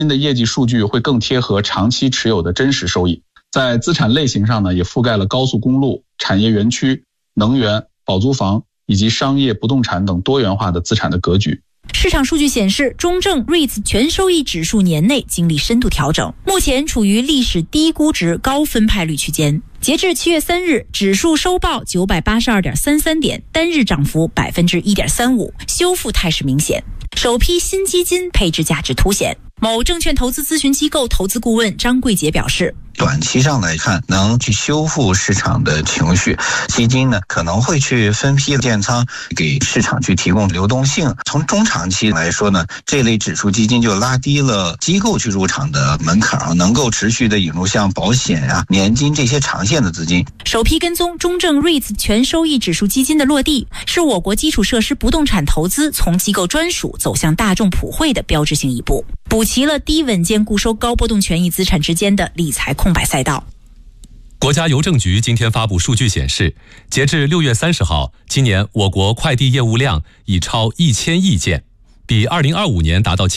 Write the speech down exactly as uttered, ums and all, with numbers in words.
新的业绩数据会更贴合长期持有的真实收益。在资产类型上呢，也覆盖了高速公路、产业园区、能源、保租房以及商业不动产等多元化的资产的格局。 市场数据显示，中证 R E I T 全收益指数年内经历深度调整，目前处于历史低估值高分派率区间。截至七月三日，指数收报九百八十二点三三点，单日涨幅百分之一点三五，修复态势明显。首批新基金配置价值凸显。某证券投资咨询机构投资顾问张桂杰表示， 短期上来看能去修复市场的情绪，基金呢可能会去分批建仓，给市场去提供流动性。从中长期来说呢，这类指数基金就拉低了机构去入场的门槛，能够持续的引入像保险啊、年金这些长线的资金。 首批跟踪中证 R E I T 全收益指数基金的落地，是我国基础设施不动产投资从机构专属走向大众普惠的标志性一步，补齐了低稳健固收高波动权益资产之间的理财空白赛道。 国家邮政局今天发布数据显示，截至六月三十号，今年我国快递业务量已超一千亿件，比二零二五年达到